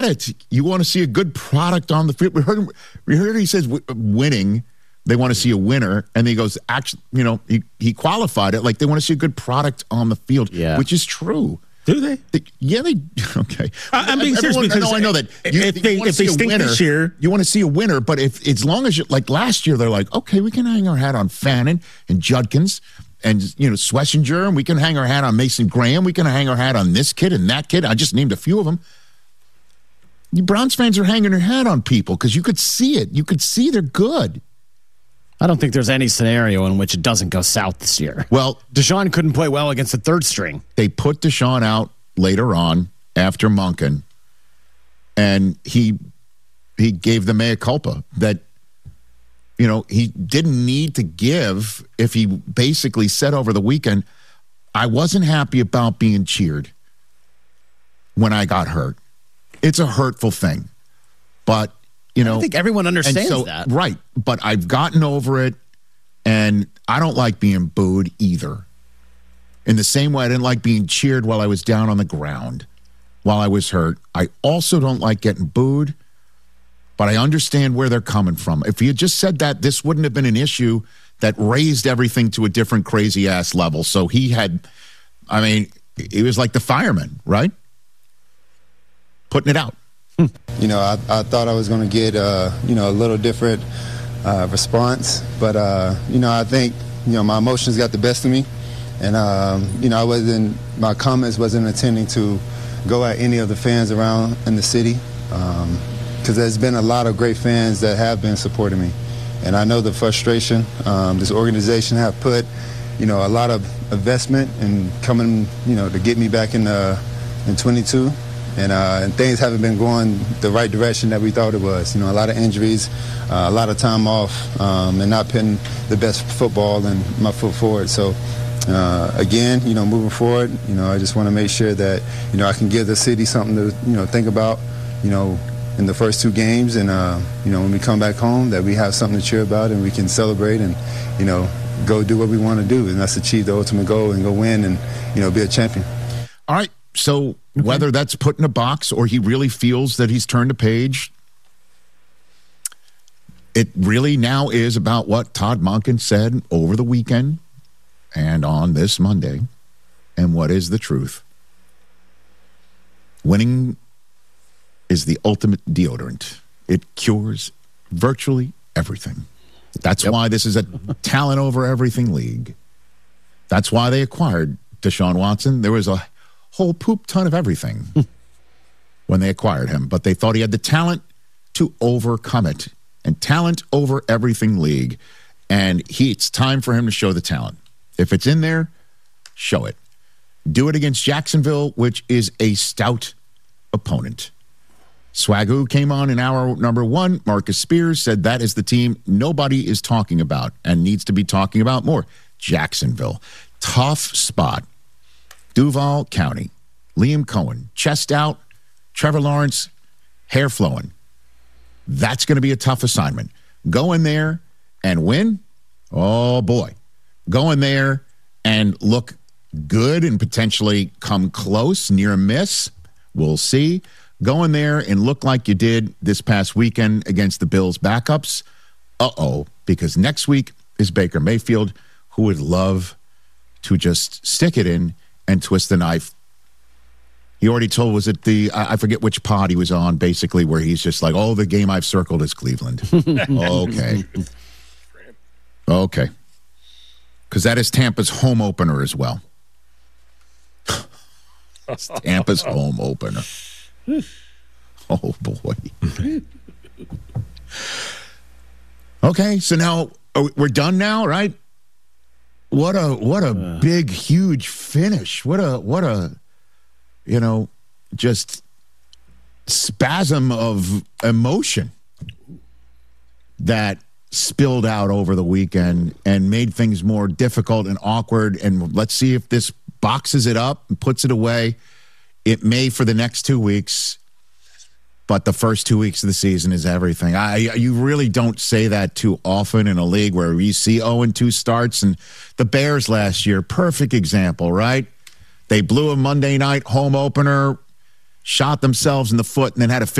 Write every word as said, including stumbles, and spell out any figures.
it. You want to see a good product on the field. We heard, we heard he says w- winning. They want to see a winner. And he goes, actually, you know, he, he qualified it. Like they want to see a good product on the field, yeah. which is true. Do they? they yeah, they, okay. I'm being serious Everyone, because I know, I know that. You, if they, if they stink winner, this year. You want to see a winner, but if as long as you, like last year, they're like, okay, we can hang our hat on Fannin and Judkins and, you know, Schlesinger, and we can hang our hat on Mason Graham. We can hang our hat on this kid and that kid. I just named a few of them. You Browns fans are hanging their hat on people because you could see it. You could see they're good. I don't think there's any scenario in which it doesn't go south this year. Well, Deshaun couldn't play well against the third string. They put Deshaun out later on after Monken, and he he gave the mea culpa that, you know, he didn't need to give if he basically said over the weekend, I wasn't happy about being cheered when I got hurt. It's a hurtful thing, but, you know. I think everyone understands so, that. Right, but I've gotten over it, and I don't like being booed either. In the same way I didn't like being cheered while I was down on the ground, while I was hurt. I also don't like getting booed, but I understand where they're coming from. If he had just said that, this wouldn't have been an issue that raised everything to a different crazy-ass level. So he had, I mean, he was like the fireman, right? Putting it out. You know, I, I thought I was going to get, uh, you know, a little different uh, response. But, uh, you know, I think, you know, my emotions got the best of me. And, um, you know, I wasn't, my comments wasn't intending to go at any of the fans around in the city. Um, because there's been a lot of great fans that have been supporting me. And I know the frustration. Um, this organization have put, you know, a lot of investment in coming, you know, to get me back in uh, in twenty-two. And, uh, and things haven't been going the right direction that we thought it was. You know, a lot of injuries, uh, a lot of time off, um, and not putting the best football and my foot forward. So, uh, again, you know, moving forward, you know, I just want to make sure that, you know, I can give the city something to, you know, think about, you know, in the first two games. And, uh, you know, when we come back home, that we have something to cheer about and we can celebrate and, you know, go do what we want to do. And that's achieve the ultimate goal and go win and, you know, be a champion. All right. So okay. Whether that's put in a box or he really feels that he's turned a page, it really now is about what Todd Monken said over the weekend and on this Monday. And what is the truth? Winning is the ultimate deodorant. It cures virtually everything. That's yep. why this is a talent over everything league. That's why they acquired Deshaun Watson. There was a whole poop ton of everything when they acquired him, but they thought he had the talent to overcome it. And talent over everything league. And he, it's time for him to show the talent. If it's in there, show it. Do it against Jacksonville, which is a stout opponent. Swagoo came on in hour number one. Marcus Spears said that is the team nobody is talking about and needs to be talking about more. Jacksonville. Tough spot. Duval County. Liam Cohen. Chest out. Trevor Lawrence. Hair flowing. That's going to be a tough assignment. Go in there and win. Oh, boy. Go in there and look good and potentially come close, near miss. We'll see. Go in there and look like you did this past weekend against the Bills backups. Uh-oh, because next week is Baker Mayfield, who would love to just stick it in and twist the knife. He already told, was it the, I forget which pod he was on, basically, where he's just like, oh, the game I've circled is Cleveland. Okay. Okay. Because that is Tampa's home opener as well. It's Tampa's home opener. Oh, boy. Okay, so now we're done now, right? What a what a uh. big, huge finish. What a what a you know, just spasm of emotion that spilled out over the weekend and made things more difficult and awkward. And let's see if this boxes it up and puts it away. It may for the next two weeks, but the first two weeks of the season is everything. I You really don't say that too often in a league where you see oh and two starts. And the Bears last year, perfect example, right? They blew a Monday night home opener, shot themselves in the foot, and then had a